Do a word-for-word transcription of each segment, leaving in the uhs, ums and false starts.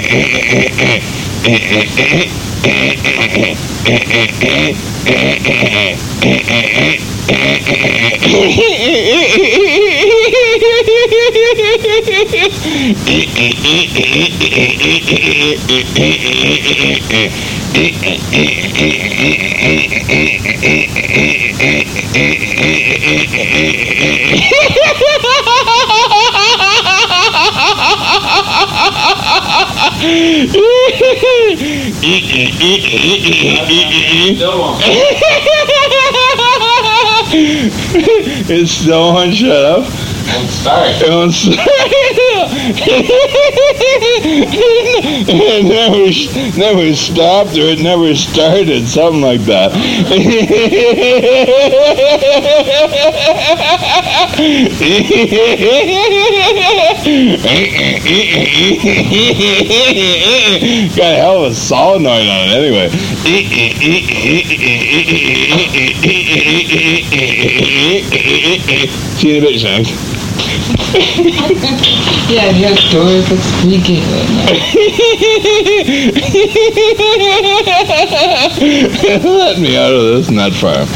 It's still on. Shut up. Don't start. It won't start. It never, never stopped, or it never started. Something like that. Got a hell of a solenoid on it, anyway. See you in a bit, Shanks. Yeah, your doors look squeaky right now. Let me out of this nut farm.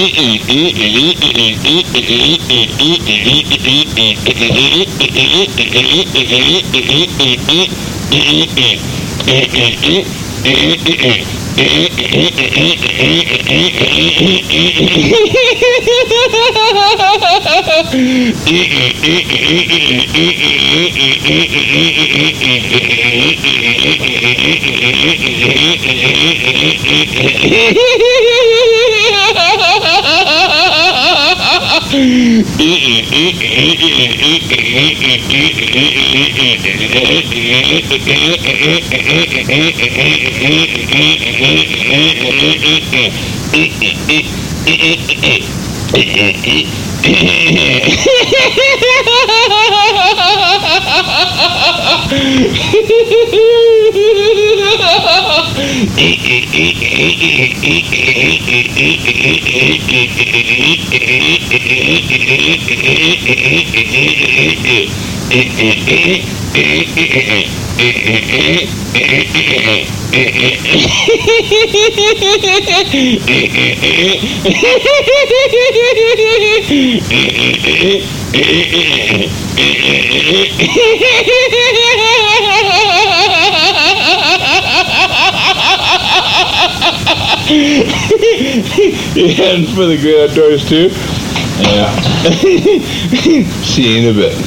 You heading for the great outdoors too? Yeah. See you in a bit.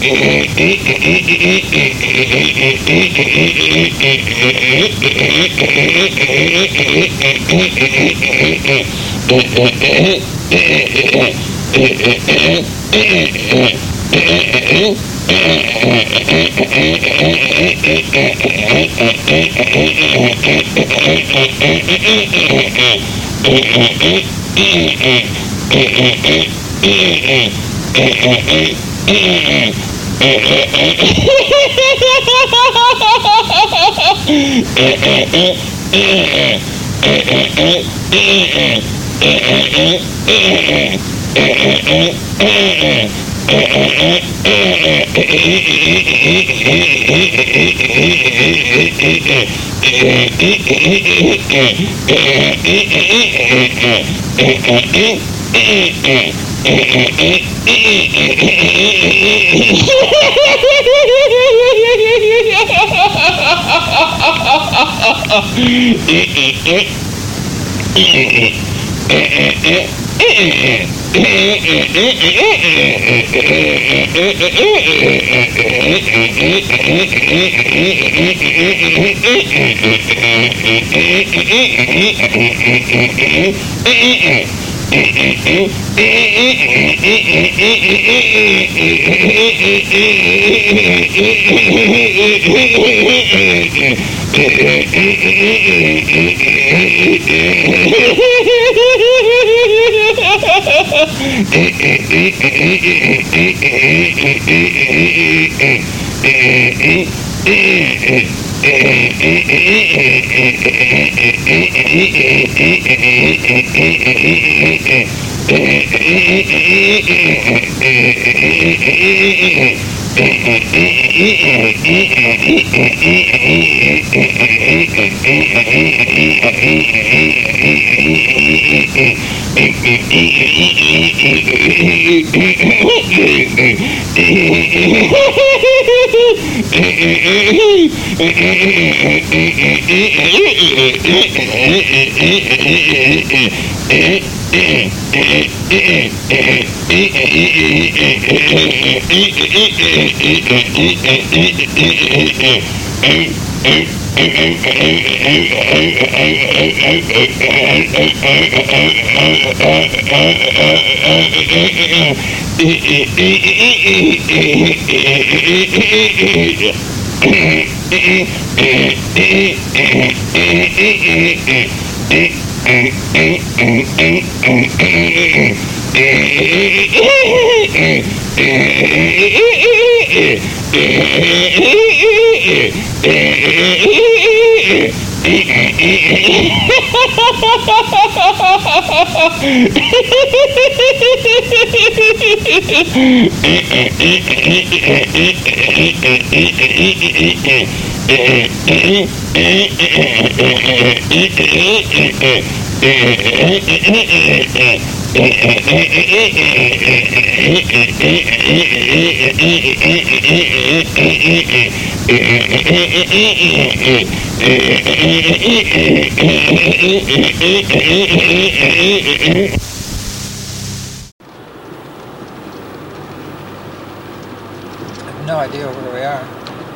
No idea where we are.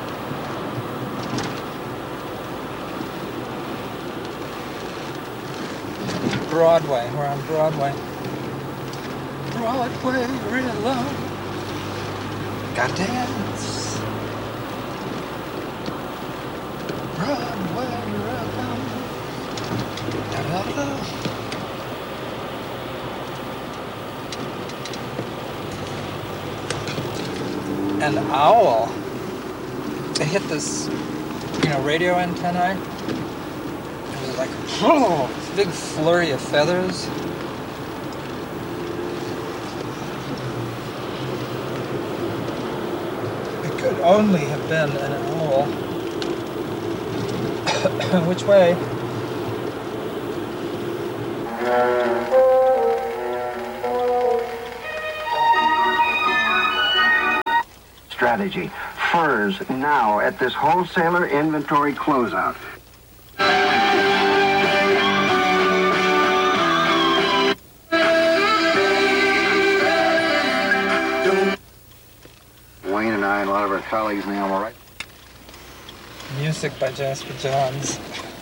Broadway. We're on Broadway. Broadway, real low. Gotta dance. Broadway, real low. Da da da. An owl. They hit this, you know, radio antennae. It was like, oh, big flurry of feathers. It could only have been an owl. Which way? Strategy. Furs now at this wholesaler inventory closeout. Wayne and I and a lot of our colleagues in the Animal Rights. Music by Jasper Johns.